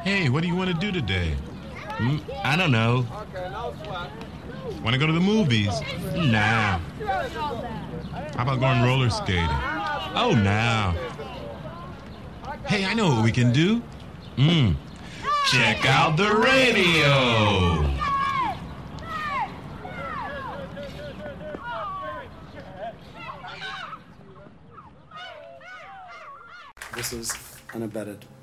Hey, what do you want to do today? I don't know. Want to go to the movies? Nah. How about going roller skating? Oh, nah. Hey, I know what we can do. Check out the radio. This is Unabetted.